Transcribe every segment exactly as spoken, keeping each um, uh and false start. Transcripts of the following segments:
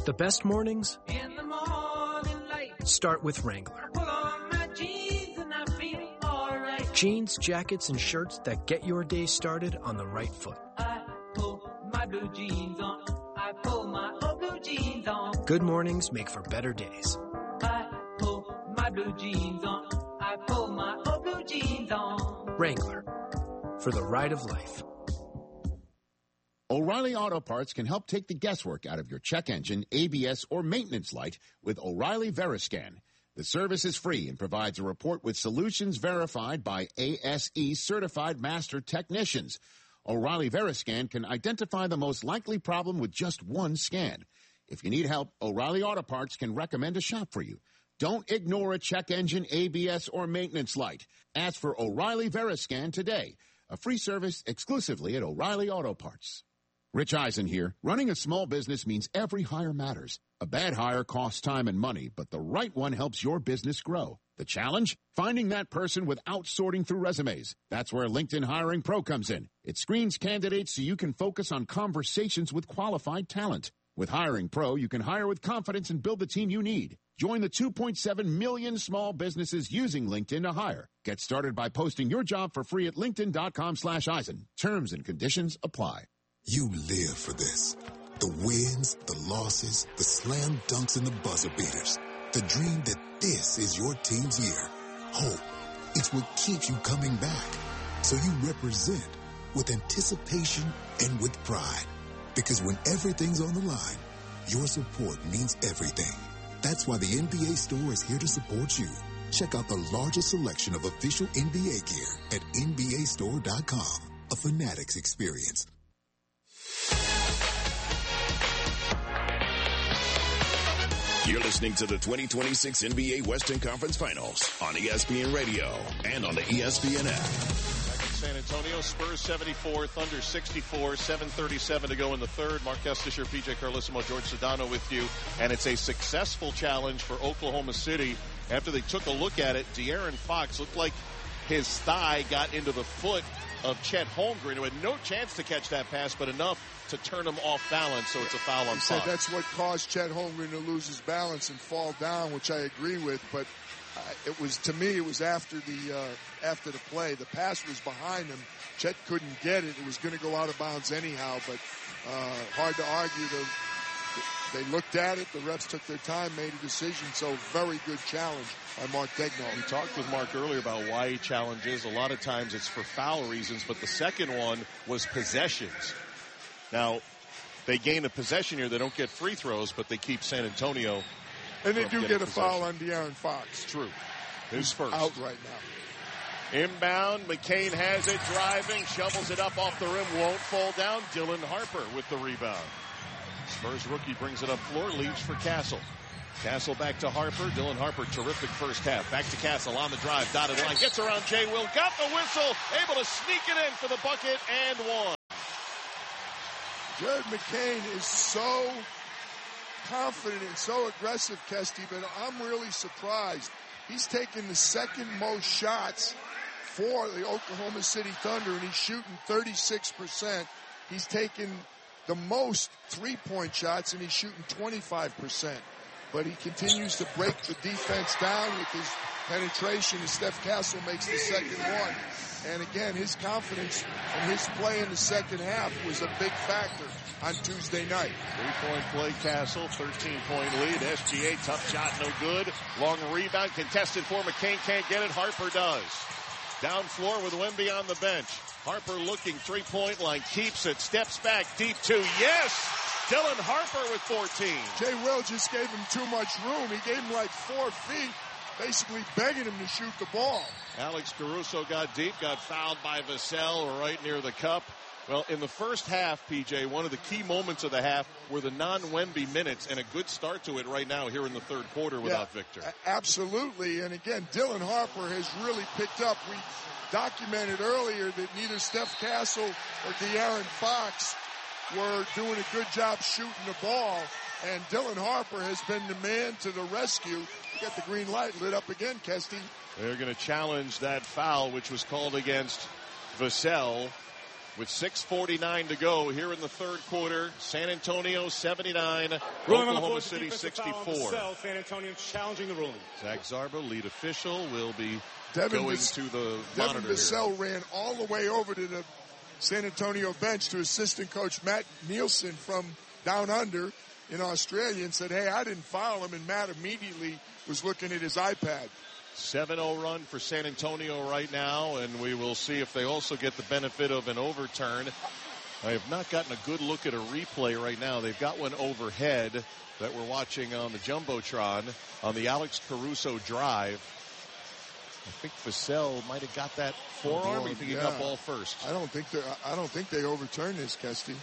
The best mornings In the morning light, start with Wrangler. pull on my jeans and I feel alright. Jeans, jackets, and shirts that get your day started on the right foot. I pull my blue jeans on. I pull my old blue jeans on. Good mornings make for better days. I pull my blue jeans on. I pull my old blue jeans on. Wrangler, for the ride of life. O'Reilly Auto Parts can help take the guesswork out of your check engine, A B S, or maintenance light with O'Reilly Veriscan. The service is free and provides a report with solutions verified by A S E certified master technicians. O'Reilly Veriscan can identify the most likely problem with just one scan. If you need help, O'Reilly Auto Parts can recommend a shop for you. Don't ignore a check engine, A B S, or maintenance light. Ask for O'Reilly Veriscan today. A free service exclusively at O'Reilly Auto Parts. Rich Eisen here. Running a small business means every hire matters. A bad hire costs time and money, but the right one helps your business grow. The challenge? Finding that person without sorting through resumes. That's where LinkedIn Hiring Pro comes in. It screens candidates so you can focus on conversations with qualified talent. With Hiring Pro, you can hire with confidence and build the team you need. Join the two point seven million small businesses using LinkedIn to hire. Get started by posting your job for free at linkedin.com slash Eisen. Terms and conditions apply. You live for this. The wins, the losses, the slam dunks, and the buzzer beaters. The dream that this is your team's year. Hope. It's what keeps you coming back. So you represent with anticipation and with pride. Because when everything's on the line, your support means everything. That's why the N B A store is here to support you. Check out the largest selection of official N B A gear at N B A store dot com. A Fanatics experience. You're listening to the twenty twenty-six N B A Western Conference Finals on E S P N Radio and on the E S P N app. Back in San Antonio, Spurs seventy-four, Thunder sixty-four, seven thirty-seven to go in the third. Mark Estisher, P J Carlissimo, George Sedano with you. And it's a successful challenge for Oklahoma City. After they took a look at it, De'Aaron Fox looked like his thigh got into the foot of Chet Holmgren, who had no chance to catch that pass, but enough to turn him off balance, so it's a foul on He said Fox. that's what caused Chet Holmgren to lose his balance and fall down, which I agree with. But uh, it was, to me, it was after the uh, after the play. The pass was behind him. Chet couldn't get it. It was going to go out of bounds anyhow. But uh, hard to argue. The, they looked at it. The refs took their time, made a decision. So very good challenge by Mark Daigneault. We talked with Mark earlier about why he challenges. A lot of times it's for foul reasons, but the second one was possessions. Now, they gain a possession here. They don't get free throws, but they keep San Antonio. And they do get a possession. foul on De'Aaron Fox. True. Who's first? Out right now. Inbound. McCain has it, driving, shovels it up off the rim, won't fall down. Dylan Harper with the rebound. Spurs rookie brings it up floor, leaves for Castle. Castle back to Harper. Dylan Harper, terrific first half. Back to Castle on the drive, dotted line, gets around Jay Will, got the whistle, able to sneak it in for the bucket and one. Jared McCain is so confident and so aggressive, Kesty, but I'm really surprised. He's taken the second most shots for the Oklahoma City Thunder, and he's shooting thirty-six percent. He's taken the most three-point shots, and he's shooting twenty-five percent. But he continues to break the defense down with his penetration, and Steph Castle makes the second one. And again, his confidence and his play in the second half was a big factor on Tuesday night. Three-point play, Castle, thirteen-point lead. S G A, tough shot, no good. Long rebound, contested for McCain, can't get it. Harper does. Down floor with Wemby on the bench. Harper looking, three-point line, keeps it, steps back, deep two, yes! Dylan Harper with fourteen. Jay Will just gave him too much room. He gave him like four feet, basically begging him to shoot the ball. Alex Caruso got deep, got fouled by Vassell right near the cup. Well, in the first half, P J, one of the key moments of the half were the non-Wemby minutes, and a good start to it right now here in the third quarter without yeah, Victor. A- absolutely, and again, Dylan Harper has really picked up. We documented earlier that neither Steph Castle or De'Aaron Fox were doing a good job shooting the ball, and Dylan Harper has been the man to the rescue. You got the green light lit up again, Kesty. They're going to challenge that foul, which was called against Vassell. with six forty-nine to go here in the third quarter. San Antonio seventy-nine, Oklahoma City sixty-four. San Antonio challenging the ruling. Zach Zarba, lead official, will be Devin going Vass- to the Devin monitor Vassell here. ran all the way over to the San Antonio bench to assistant coach Matt Nielsen from down under in Australia and said, hey, I didn't foul him, and Matt immediately was looking at his iPad. seven oh run for San Antonio right now, and we will see if they also get the benefit of an overturn. I have not gotten a good look at a replay right now. They've got one overhead that we're watching on the Jumbotron on the Alex Caruso drive. I think Vassell might have got that forearm. Oh, You think he yeah. got ball first? I don't think they I don't think they overturned this, Kesty.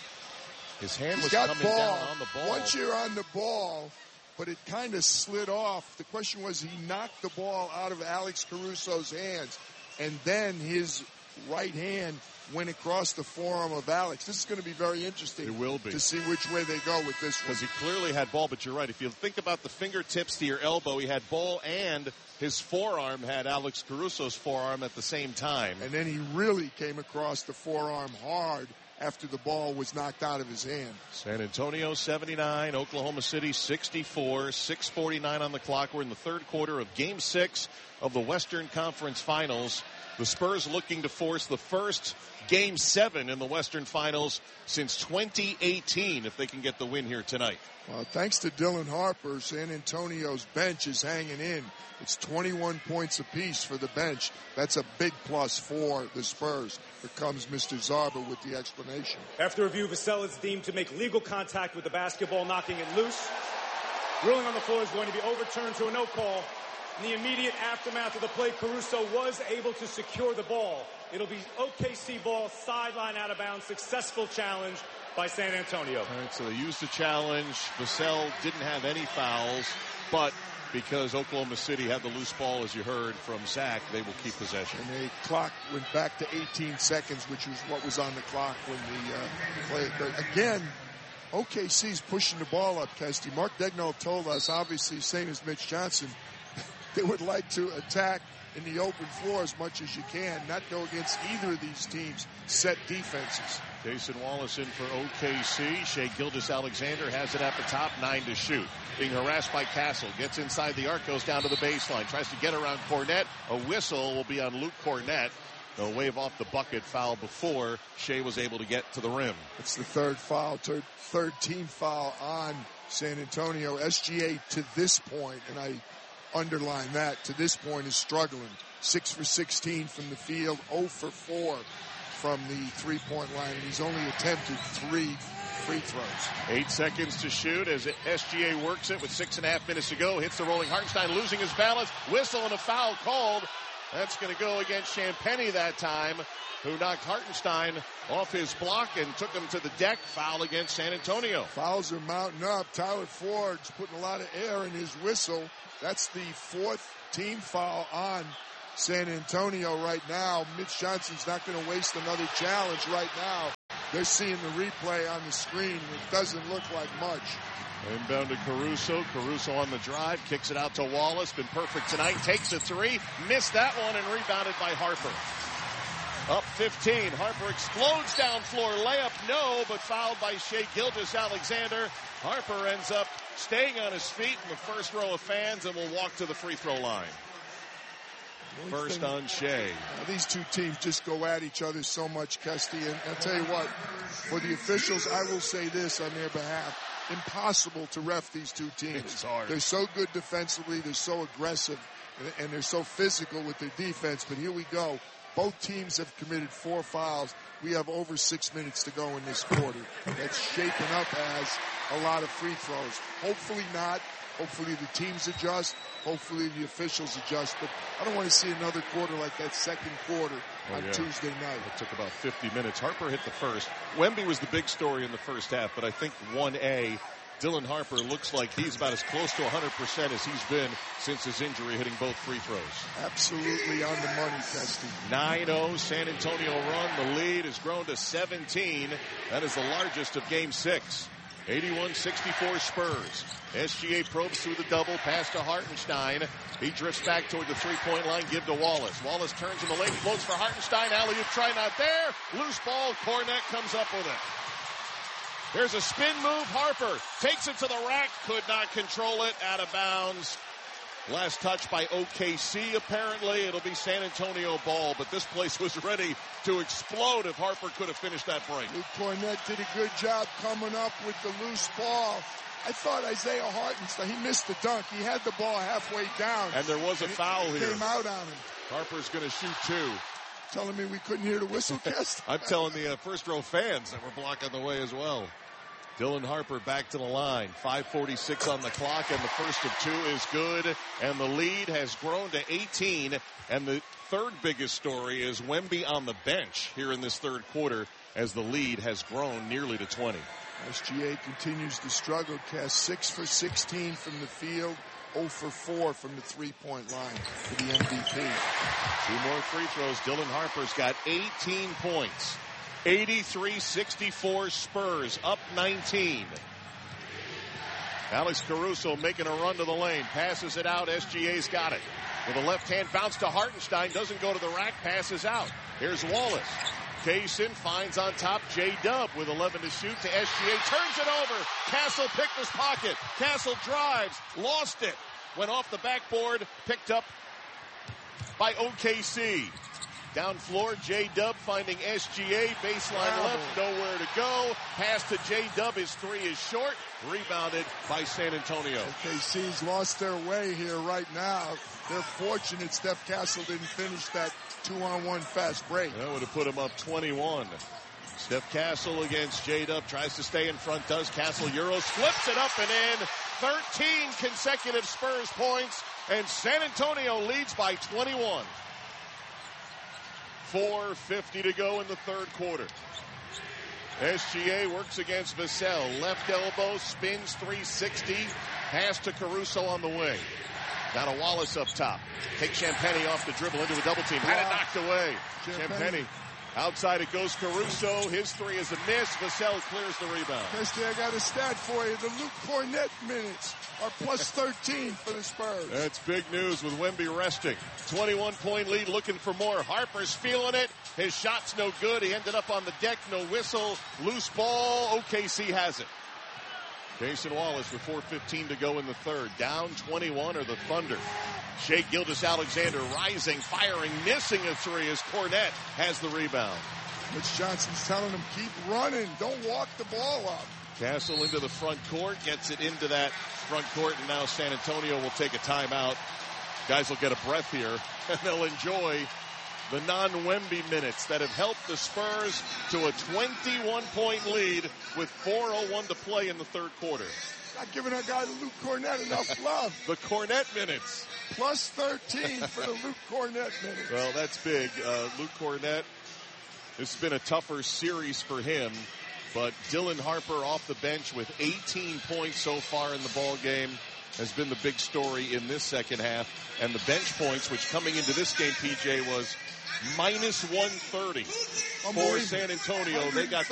His hand He's was got coming ball. down on the ball. Once you're on the ball, but it kind of slid off. The question was, he knocked the ball out of Alex Caruso's hands, and then his right hand went across the forearm of Alex. This is going to be very interesting. It will be. To see which way they go with this one. Because he clearly had ball, but you're right. If you think about the fingertips to your elbow, he had ball and his forearm had Alex Caruso's forearm at the same time. And then he really came across the forearm hard after the ball was knocked out of his hand. San Antonio seventy-nine, Oklahoma City sixty-four, six forty-nine on the clock. We're in the third quarter of Game six of the Western Conference Finals. The Spurs looking to force the first Game seven in the Western Finals since twenty eighteen if they can get the win here tonight. Well, thanks to Dylan Harper, San Antonio's bench is hanging in. It's twenty-one points apiece for the bench. That's a big plus for the Spurs. Here comes Mister Zarba with the explanation. After review, Vassell is deemed to make legal contact with the basketball, knocking it loose. Ruling on the floor is going to be overturned to a no call. In the immediate aftermath of the play, Caruso was able to secure the ball. It'll be O K C ball, sideline out of bounds, successful challenge by San Antonio. All right, so they used the challenge. Vassell didn't have any fouls, but because Oklahoma City had the loose ball, as you heard from Zach, they will keep possession. And the clock went back to eighteen seconds, which was what was on the clock when the uh, play occurred. Again, O K C's pushing the ball up, Kesty. Mark Daigneault told us, obviously, same as Mitch Johnson, they would like to attack in the open floor as much as you can, not go against either of these teams' set defenses. Jason Wallace in for O K C. Shea Gilgeous-Alexander has it at the top, nine to shoot. Being harassed by Castle. Gets inside the arc, goes down to the baseline. Tries to get around Cornette. A whistle will be on Luke Cornette. They'll wave off the bucket foul before Shea was able to get to the rim. It's the third foul, third, third team foul on San Antonio. S G A to this point, and I underline that, to this point is struggling. six for sixteen from the field, zero for four from the three-point line, and he's only attempted three free throws. Eight seconds to shoot as S G A works it with six and a half minutes to go. Hits the rolling Hartenstein, losing his balance. Whistle and a foul called. That's going to go against Champagnie that time, who knocked Hartenstein off his block and took him to the deck. Foul against San Antonio. Fouls are mounting up. Tyler Ford's putting a lot of air in his whistle. That's the fourth team foul on San Antonio right now. Mitch Johnson's not going to waste another challenge right now. They're seeing the replay on the screen. It doesn't look like much. Inbound to Caruso. Caruso on the drive. Kicks it out to Wallace. Been perfect tonight. Takes a three. Missed that one and rebounded by Harper. Up fifteen. Harper explodes down floor. Layup no, but fouled by Shea Gilgeous-Alexander. Harper ends up staying on his feet in the first row of fans and will walk to the free throw line. First on Shea. Uh, these two teams just go at each other so much, Kesty. And I'll tell you what, for the officials, I will say this on their behalf. Impossible to ref these two teams. It's hard. They're so good defensively. They're so aggressive. And, and they're so physical with their defense. But here we go. Both teams have committed four fouls. We have over six minutes to go in this quarter. That's shaping up as a lot of free throws. Hopefully not. Hopefully the teams adjust. Hopefully the officials adjust. But I don't want to see another quarter like that second quarter oh, on yeah. Tuesday night. It took about fifty minutes. Harper hit the first. Wemby was the big story in the first half, but I think one A, Dylan Harper looks like he's about as close to one hundred percent as he's been since his injury, hitting both free throws. Absolutely on the money, Kesty. nine oh San Antonio run. The lead has grown to seventeen. That is the largest of game six. eighty-one sixty-four Spurs. S G A probes through the double, pass to Hartenstein. He drifts back toward the three-point line, give to Wallace. Wallace turns him a lane, floats for Hartenstein. Alley-oop try not there. Loose ball, Cornette comes up with it. There's a spin move, Harper takes it to the rack, could not control it, out of bounds. Last touch by O K C, apparently. It'll be San Antonio ball, but this place was ready to explode if Harper could have finished that break. Luke Cornette did a good job coming up with the loose ball. I thought Isaiah Hartenstein, he missed the dunk. He had the ball halfway down. And there was a and foul it, it here. Came out on him. Harper's going to shoot two. Telling me we couldn't hear the whistle, Kest? I'm telling the uh, first-row fans that were blocking the way as well. Dylan Harper back to the line. five forty-six on the clock, and the first of two is good. And the lead has grown to eighteen. And the third biggest story is Wemby on the bench here in this third quarter as the lead has grown nearly to twenty. S G A continues to struggle, Kest. six for sixteen from the field, zero for four from the three-point line for the M V P. Two more free throws. Dylan Harper's got eighteen points. eighty-three sixty-four Spurs, up nineteen. Alex Caruso making a run to the lane, passes it out. S G A's got it. With a left-hand bounce to Hartenstein, doesn't go to the rack, passes out. Here's Wallace. Kaysen finds on top J-Dub with eleven to shoot to S G A. Turns it over. Castle picked his pocket. Castle drives, lost it. Went off the backboard, picked up by O K C. Down floor, J-Dub finding S G A. Baseline wow. left, nowhere to go. Pass to J-Dub. His three is short. Rebounded by San Antonio. O K C's lost their way here right now. They're fortunate Steph Castle didn't finish that two-on-one fast break. That would have put him up twenty-one. Steph Castle against J-Dub. Tries to stay in front. Does Castle. Euros. Flips it up and in. thirteen consecutive Spurs points. And San Antonio leads by twenty-one. four fifty to go in the third quarter. S G A works against Vassell. Left elbow, spins three sixty. Pass to Caruso on the way. Got a Wallace up top. Takes Champagnie off the dribble into a double team. Had it knocked away. Champagnie. Outside it goes Caruso. His three is a miss. Vassell clears the rebound. Christy, I got a stat for you. The Luke Cornette minutes are plus thirteen for the Spurs. That's big news with Wemby resting. twenty-one point lead, looking for more. Harper's feeling it. His shot's no good. He ended up on the deck. No whistle. Loose ball. O K C has it. Jason Wallace with four fifteen to go in the third. Down twenty-one are the Thunder. Shea Gilgeous-Alexander rising, firing, missing a three as Cornette has the rebound. Mitch Johnson's telling him, keep running. Don't walk the ball up. Castle into the front court, gets it into that front court, and now San Antonio will take a timeout. Guys will get a breath here, and they'll enjoy the non-Wemby minutes that have helped the Spurs to a twenty-one point lead with four oh one to play in the third quarter. Not giving our guy Luke Cornette enough love. The Cornette minutes. Plus thirteen for the Luke Cornette minutes. Well, that's big. Uh, Luke Cornette, it's been a tougher series for him, but Dylan Harper off the bench with eighteen points so far in the ball game has been the big story in this second half. And the bench points, which coming into this game, P J, was minus one thirty for San Antonio. They got